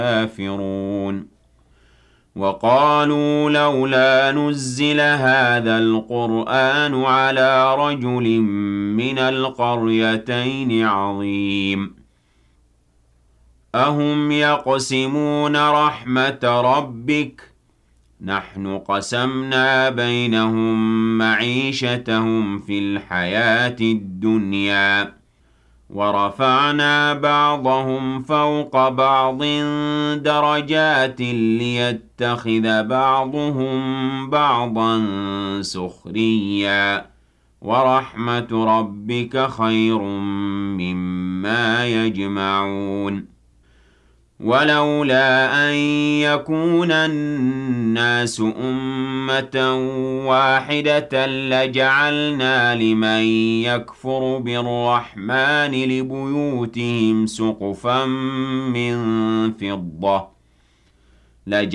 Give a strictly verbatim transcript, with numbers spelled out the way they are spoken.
كافرون وقالوا لولا نزل هذا القرآن على رجل من القريتين عظيم أهم يقسمون رحمة ربك نحن قسمنا بينهم معيشتهم في الحياة الدنيا ورفعنا بعضهم فوق بعض درجات ليتخذ بعضهم بعضا سخريا ورحمة ربك خير مما يجمعون ولولا أن يكون الناس أمة واحدة لجعلنا لمن يكفر بالرحمن لبيوتهم سقفا من فضة